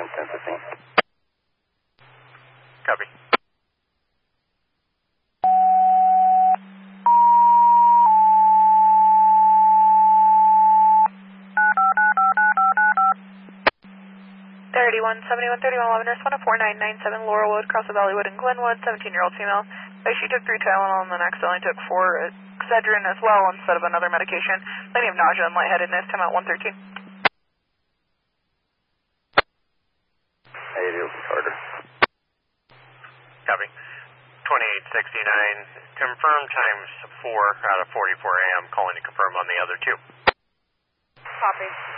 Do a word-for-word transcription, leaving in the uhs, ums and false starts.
on ten fifteen. Copy. thirty-one seventy-one thirty-one eleven nurse one oh four nine nine seven Laurelwood, Cross of Valleywood and Glenwood, seventeen-year-old female. She took three Tylenol and then accidentally took four Excedrin as well instead of another medication. Plenty of nausea and lightheadedness. Time out one thirteen. eighty Open Carter. Copy. twenty-eight sixty-nine. Confirm times four out of forty-four A M. Calling to confirm on the other two. Copy.